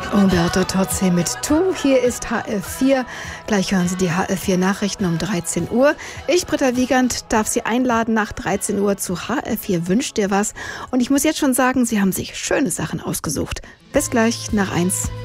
Umberto Tozzi mit Tu. Hier ist HR4. Gleich hören Sie die HR4 Nachrichten um 13 Uhr. Ich, Britta Wiegand, darf Sie einladen nach 13 Uhr zu HR4 Wünscht dir was. Und ich muss jetzt schon sagen, Sie haben sich schöne Sachen ausgesucht. Bis gleich nach 1.